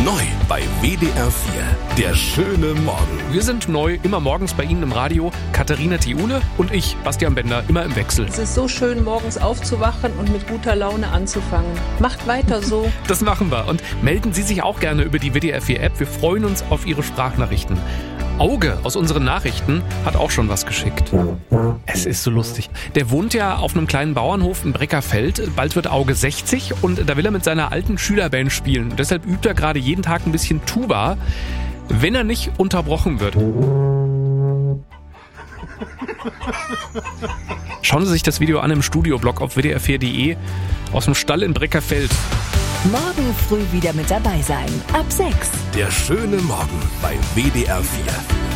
Neu bei WDR 4. Der schöne Morgen. Wir sind neu, immer morgens bei Ihnen im Radio. Katharina Thiule und ich, Bastian Bender, immer im Wechsel. Es ist so schön, morgens aufzuwachen und mit guter Laune anzufangen. Macht weiter so. Das machen wir. Und melden Sie sich auch gerne über die WDR 4 App. Wir freuen uns auf Ihre Sprachnachrichten. Auge aus unseren Nachrichten hat auch schon was geschickt. Es ist so lustig. Der wohnt ja auf einem kleinen Bauernhof in Breckerfeld. Bald wird Auge 60 und da will er mit seiner alten Schülerband spielen. Und deshalb übt er gerade jeden Tag ein bisschen Tuba, wenn er nicht unterbrochen wird. Schauen Sie sich das Video an im Studioblog auf wdr4.de aus dem Stall in Breckerfeld. Morgen früh wieder mit dabei sein. Ab 6. Der schöne Morgen bei WDR 4.